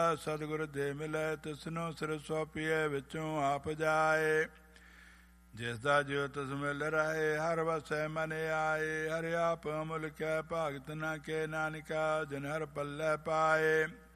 ਸਤਿਗੁਰ ਦੇ ਮਿਲੈ ਤਿਸਨੂੰ ਸਿਰ ਸੌਪੀਐ ਵਿੱਚੋਂ ਆਪ ਜਾਏ। ਜਿਸ ਦਾ ਜਿਉ ਤਿਸ ਮਿਲ ਰਹੇ ਹਰ ਵਸੈ ਮਨ ਆਏ। ਹਰਿ ਆਪ ਅਮੁਲ ਕੈ ਭਾਗਤ ਨ ਕੇ ਨਾਨਕਾ ਜਿਨ ਹਰ ਪੱਲੇ ਪਾਏ।